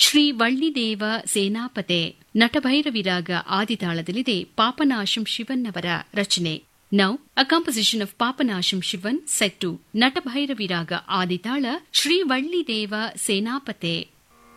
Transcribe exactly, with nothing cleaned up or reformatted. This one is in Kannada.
ಶ್ರೀ ವಳ್ಳಿದೇವ ಸೇನಾಪತೆ ನಟಭೈರವಿರಾಗ ಆದಿತಾಳದಲ್ಲಿದೆ ಪಾಪನಾಶಂ ಶಿವನ್ನವರ ರಚನೆ. Now, a composition of Papanasham Shivan set to Natabhairavirāga Aditala Shri Vallideva Senapate.